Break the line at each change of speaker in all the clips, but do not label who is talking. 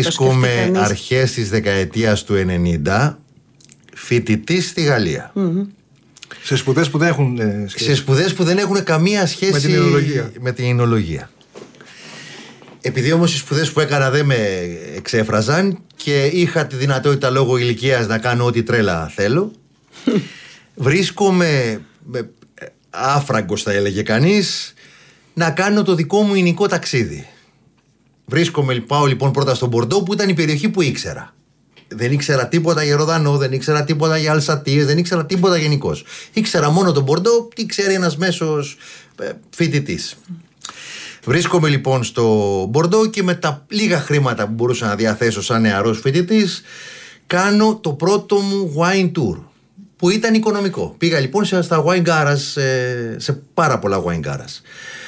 Βρίσκομαι αρχές της δεκαετίας του 90, φοιτητής στη Γαλλία.
Σε σπουδές που δεν έχουν σχέση.
Σε σπουδές που δεν έχουν καμία σχέση με την εινολογία. Επειδή όμως οι σπουδές που έκανα δεν με εξέφραζαν και είχα τη δυνατότητα λόγω ηλικίας να κάνω ό,τι τρέλα θέλω, βρίσκομαι άφραγκος, θα έλεγε κανείς, να κάνω το δικό μου ηνικό ταξίδι. Πάω λοιπόν πρώτα στον Μπορντό, που ήταν η περιοχή που ήξερα. Δεν ήξερα τίποτα για Ροδανό, δεν ήξερα τίποτα για Αλσατίες, δεν ήξερα τίποτα γενικώς. Ήξερα μόνο τον Μπορντό, τι ξέρει ένας μέσος φοιτητής. Βρίσκομαι λοιπόν στο Μπορντό και με τα λίγα χρήματα που μπορούσα να διαθέσω σαν νεαρός φοιτητής, κάνω το πρώτο μου wine tour, που ήταν οικονομικό. Πήγα λοιπόν στα wine garage, σε πάρα πολλά wine garage.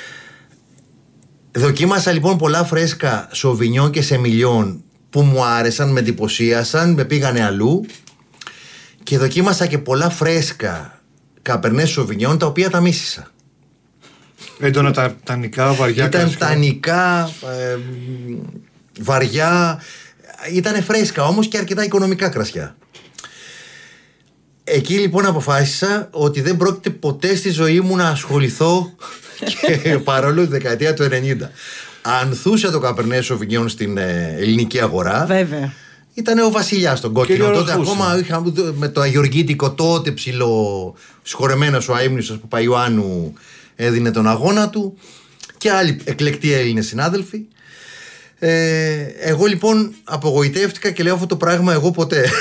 Δοκίμασα λοιπόν πολλά φρέσκα Σοβινιόν και Σεμιλιόν που μου άρεσαν, με εντυπωσίασαν, με πήγανε αλλού, και δοκίμασα και πολλά φρέσκα Καπερνέ Σοβινιόν, τα οποία τα μίσησα.
Έντονα τανικά, βαριά.
Ήταν τανικά, βαριά, ήταν φρέσκα όμως και αρκετά οικονομικά κρασιά. Εκεί λοιπόν αποφάσισα ότι δεν πρόκειται ποτέ στη ζωή μου να ασχοληθώ και παρόλο τη δεκαετία του 90 ανθούσε το Καπερνέ Σοβινιόν στην ελληνική αγορά.
Βέβαια.
Ήταν ο βασιλιάς στον κόκκινο. Τότε ακόμα είχαμε με το αγιοργίτικο, τότε ψηλό συγχωρεμένος ο αείμνηστος που Παϊωάννου έδινε τον αγώνα του, και άλλοι εκλεκτοί Έλληνες συνάδελφοι. Εγώ λοιπόν απογοητεύτηκα και λέω αυτό το πράγμα εγώ ποτέ.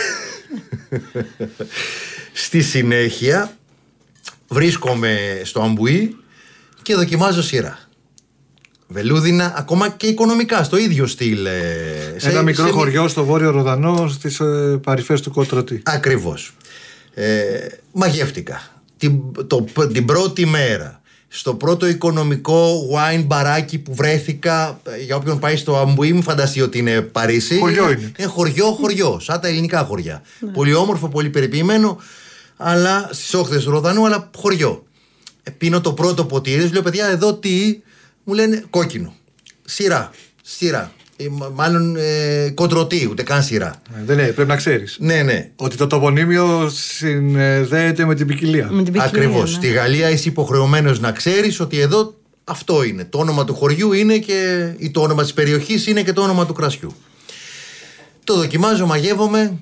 Στη συνέχεια βρίσκομαι στο Αμπουί και δοκιμάζω σειρά. Βελούδινα, ακόμα και οικονομικά, στο ίδιο στυλ.
Ένα μικρό χωριό στο Βόρειο Ροδανό, στις παρυφές του Κοτρωτή.
Ακριβώς. Μαγεύτηκα. Την πρώτη μέρα, στο πρώτο οικονομικό wine μπαράκι που βρέθηκα, για όποιον πάει στο Αμπουί, μην φανταστεί ότι είναι Παρίσι.
Χωριό είναι.
Χωριό, σαν τα ελληνικά χωριά. Πολύ όμορφο, πολύ περιποιημένο, αλλά στις όχθες του Ροδανού, αλλά χωριό. Πίνω το πρώτο ποτήρι, λέω παιδιά, εδώ τι. Μου λένε κόκκινο. Σειρά. Μάλλον Κοντρωτή, ούτε καν σειρά.
Πρέπει να ξέρεις.
Ναι.
Ότι το τοπονύμιο συνδέεται με την ποικιλία.
Ακριβώς. Ναι. Στη Γαλλία είσαι υποχρεωμένος να ξέρεις ότι εδώ αυτό είναι. Το όνομα του χωριού είναι ή το όνομα της περιοχής είναι και το όνομα του κρασιού. Το δοκιμάζω, μαγεύομαι,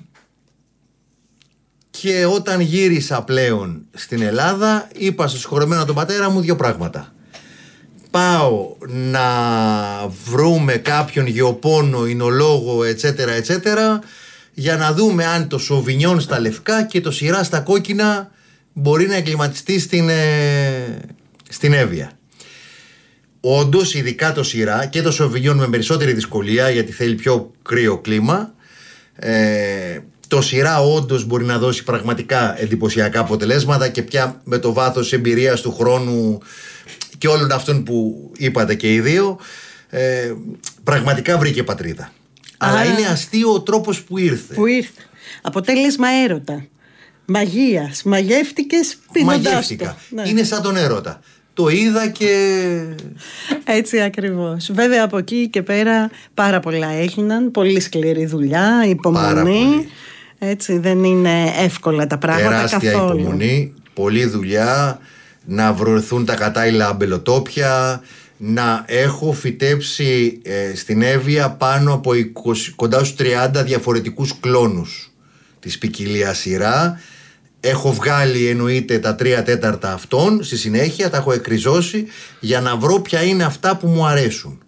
και όταν γύρισα πλέον στην Ελλάδα, είπα στο συγχωρεμένο τον πατέρα μου δύο πράγματα. Πάω να βρούμε κάποιον γεωπόνο, εινολόγο, etc. για να δούμε αν το Σοβινιόν στα λευκά και το Σιρά στα κόκκινα μπορεί να εγκληματιστεί στην Εύβοια. Όντως, ειδικά το Σιρά και το Σοβινιόν με περισσότερη δυσκολία, γιατί θέλει πιο κρύο κλίμα. Το Σιρά όντως μπορεί να δώσει πραγματικά εντυπωσιακά αποτελέσματα, και πια με το βάθος εμπειρίας του χρόνου και όλων αυτών που είπατε και οι δύο, πραγματικά βρήκε πατρίδα. Αλλά είναι αστείο ο τρόπος που ήρθε.
Αποτέλεσμα έρωτα. Μαγείας. Μαγεύτηκες πίνοντάς το.
Ναι. Είναι σαν τον έρωτα. Το είδα και...
Έτσι ακριβώς. Βέβαια από εκεί και πέρα πάρα πολλά έγιναν. Πολύ σκληρή δουλειά, υπομονή. Έτσι, δεν είναι εύκολα τα πράγματα.
Τεράστια
καθόλου.
Υπομονή, πολλή δουλειά, να βρεθούν τα κατάλληλα αμπελοτόπια, να έχω φυτέψει στην Εύβοια πάνω από κοντά στους 30 διαφορετικούς κλόνους της ποικιλίας Σιρά. Έχω βγάλει εννοείται τα 3/4 αυτών, στη συνέχεια τα έχω εκριζώσει για να βρω ποια είναι αυτά που μου αρέσουν.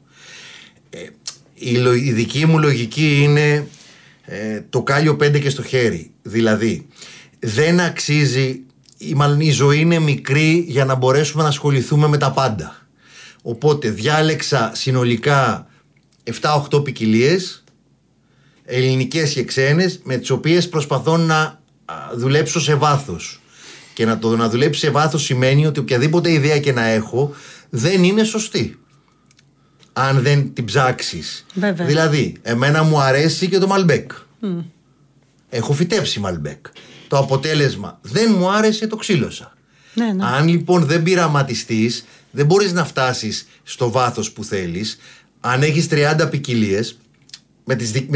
Η δική μου λογική είναι το κάλιο 5 και στο χέρι. Δηλαδή δεν αξίζει, μάλλον η ζωή είναι μικρή για να μπορέσουμε να ασχοληθούμε με τα πάντα. Οπότε διάλεξα συνολικά 7-8 ποικιλίες, ελληνικές και ξένες, με τις οποίες προσπαθώ να δουλέψω σε βάθος. Και να δουλέψει σε βάθος σημαίνει ότι οποιαδήποτε ιδέα και να έχω δεν είναι σωστή αν δεν την ψάξεις.
Βέβαια.
Δηλαδή εμένα μου αρέσει και το Μαλμπέκ. Έχω φυτέψει Μαλμπέκ. Το αποτέλεσμα δεν μου άρεσε, το ξύλωσα.
Ναι.
Αν λοιπόν δεν πειραματιστείς, δεν μπορείς να φτάσεις στο βάθος που θέλεις. Αν έχεις 30 ποικιλίες, με